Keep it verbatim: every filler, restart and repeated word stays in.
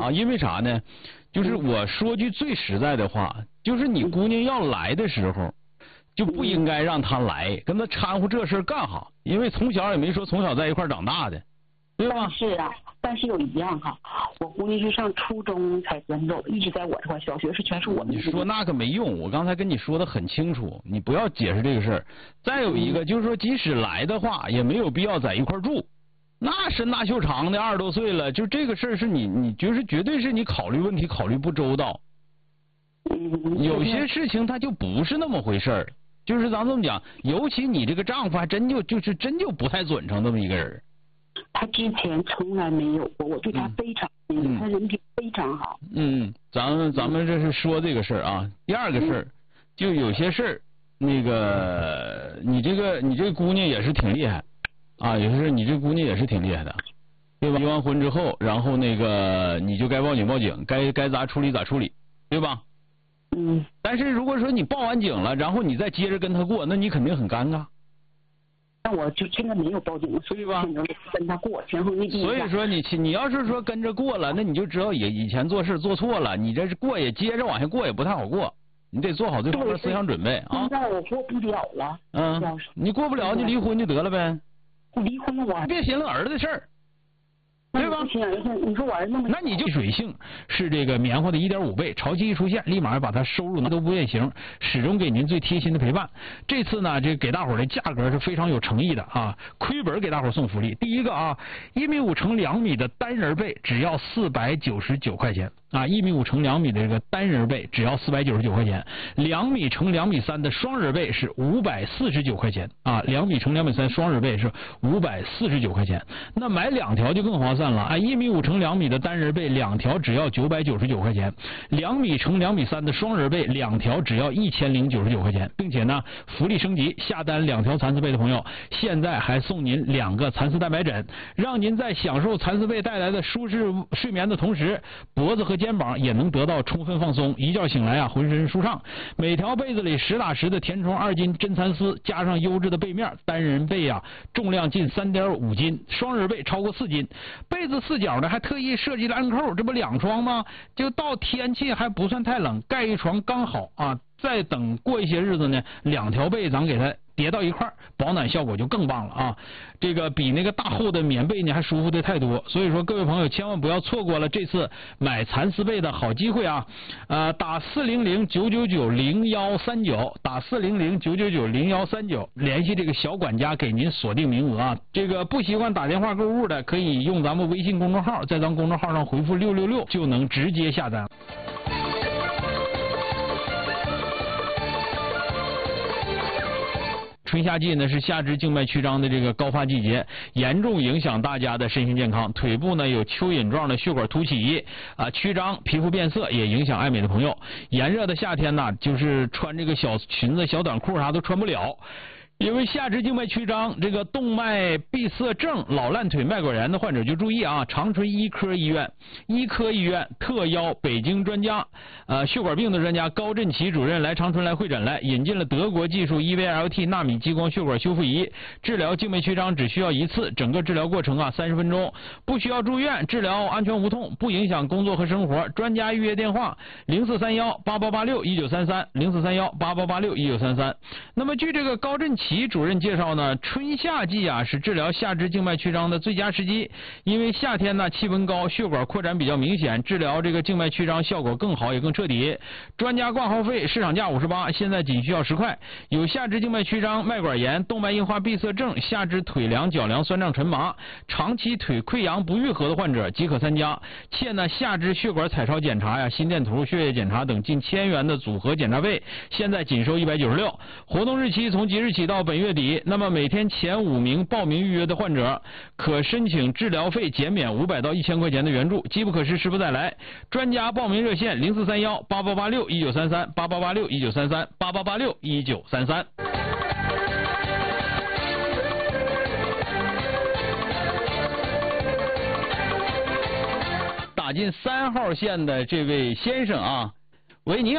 啊，因为啥呢？就是我说句最实在的话，就是你姑娘要来的时候，就不应该让她来，跟她掺和这事干哈？因为从小也没说从小在一块长大的，对吧？ 是啊，但是有一样哈，我姑娘是上初中才分走，一直在我这块，小学是全是我们。 你说那个没用，我刚才跟你说的很清楚，你不要解释这个事儿。再有一个就是说，即使来的话，也没有必要在一块住。那身大袖长的，二十多岁了，就这个事儿是你，你就是绝对是你考虑问题考虑不周到。 嗯， 有些事情它就不是那么回事儿，就是咱这么讲，尤其你这个丈夫还真就就是真就不太准成这么一个人。 他之前从来没有过，我对他非常信任， 嗯、 他人品非常好。 嗯，咱们咱们这是说这个事儿啊。第二个事儿，就有些事儿，那个你这个你这个姑娘也是挺厉害。啊，也是你这姑娘也是挺厉害的，对吧？离完婚之后，然后那个你就该报警报警，该该咋处理咋处理，对吧？ 嗯。 但是如果说你报完警了，然后你再接着跟他过，那你肯定很尴尬。 那我就现在没有报警，所以吧，跟他过，前后内地。 所以说你你要是说跟着过了，那你就知道也以前做事做错了，你这是过也接着往下过也不太好过。你得做好这方面思想准备啊！ 现在我过不了了。 嗯，你过不了就离婚就得了呗。 离婚了我别寻思儿子的事儿，对吧？ 你说我儿子那么…… 那你就水性是这个棉花的一点五倍，潮气一出现，立马把它收入都不变形，始终给您最贴心的陪伴。这次呢，这给大伙的价格是非常有诚意的啊！亏本给大伙送福利，第一个啊，一米五乘两米的单人被只要四百九十九块钱。啊，一米五乘两米的这个单人被只要四百九十九块钱，两米乘两米三的双人被是五百四十九块钱啊，两米乘两米三双人被是五百四十九块钱。那买两条就更划算了啊，一米五乘两米的单人被两条只要九百九十九块钱，两米乘两米三的双人被两条只要一千零九十九块钱，并且呢，福利升级，下单两条蚕丝被的朋友，现在还送您两个蚕丝蛋白枕，让您在享受蚕丝被带来的舒适睡眠的同时，脖子和肩膀也能得到充分放松，一觉醒来啊，浑身舒畅。每条被子里实打实的填充二斤真蚕丝，加上优质的被面，单人被啊，重量近三点五斤，双人被超过四斤。被子四角呢还特意设计了暗扣，这不两双吗？就到天气还不算太冷，盖一床刚好啊。再等过一些日子呢，两条被咱给它叠到一块儿，保暖效果就更棒了啊！这个比那个大厚的棉被呢还舒服的太多，所以说各位朋友千万不要错过了这次买蚕丝被的好机会啊！呃，打四零零九九九零幺三九，打四零零九九九零幺三九，联系这个小管家给您锁定名额啊！这个不习惯打电话购物的，可以用咱们微信公众号，在咱公众号上回复六六六就能直接下单。春夏季呢是下肢静脉曲张的这个高发季节，严重影响大家的身心健康。腿部呢有蚯蚓状的血管凸起啊，曲张，皮肤变色，也影响爱美的朋友。炎热的夏天呢，就是穿这个小裙子、小短裤啥都穿不了。因为下肢静脉曲张、这个动脉闭塞症、老烂腿、脉管炎的患者就注意啊！长春医科医院、医科医院特邀北京专家，呃，血管病的专家高振奇主任来长春来会诊来，引进了德国技术 E V L T 纳米激光血管修复仪，治疗静脉曲张只需要一次，整个治疗过程啊三十分钟，不需要住院，治疗安全无痛，不影响工作和生活。专家预约电话零四三幺八八八六一九三三零四三幺八八八六一九三三。那么据这个高振奇齐主任介绍呢，春夏季啊是治疗下肢静脉曲张的最佳时机，因为夏天呢气温高，血管扩展比较明显，治疗这个静脉曲张效果更好也更彻底。专家挂号费市场价五十八，现在仅需要十块。有下肢静脉曲张、脉管炎、动脉硬化闭塞症、下肢腿凉、脚凉、酸胀、沉麻、长期腿溃疡不愈合的患者即可参加。且呢下肢血管彩超检查呀、心电图、血液检查等近千元的组合检查费，现在仅收一百九十六。活动日期从即日起到本月底，那么每天前五名报名预约的患者可申请治疗费减免五百到一千块钱的援助，机不可失，时不再来。专家报名热线零四三幺八八八六一九三三八八八六一九三三八八八六一九三三。打进三号线的这位先生啊，喂，你好。